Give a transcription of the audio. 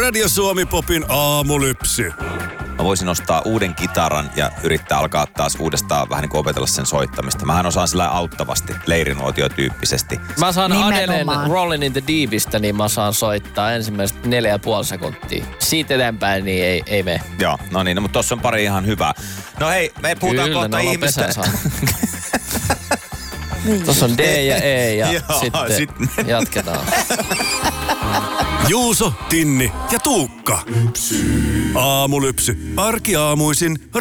Radio Suomi Popin aamulypsy. Mä voisin ostaa uuden kitaran ja yrittää alkaa taas uudestaan vähän niin kuin opetella sen soittamista. Mähän osaan sillä auttavasti, leirinuotio-tyyppisesti. Mä saan Adelen Nimenomaan. Rollin' in the Deepistä, niin mä saan soittaa ensimmäiset 4,5 sekuntia. Siitä eteenpäin niin ei mene. Joo, no niin, mutta tossa on pari ihan hyvää. No hei, me puhutaan Kyllä, kohta ne ollaan ihmistä. pesän saanut. Tuossa on D ja E ja Joo, sitten jatketaan. Juuso, Tinni ja Tuukka. Aamulypsy. Arkiaamuisin